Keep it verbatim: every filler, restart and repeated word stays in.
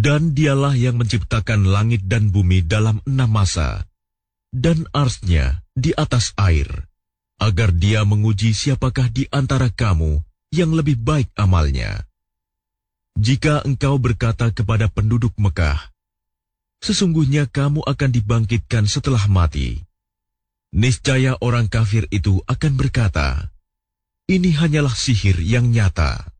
Dan dialah yang menciptakan langit dan bumi dalam enam masa, dan arsy-Nya di atas air, agar Dia menguji siapakah di antara kamu yang lebih baik amalnya. Jika engkau berkata kepada penduduk Mekah, sesungguhnya kamu akan dibangkitkan setelah mati, niscaya orang kafir itu akan berkata, ini hanyalah sihir yang nyata.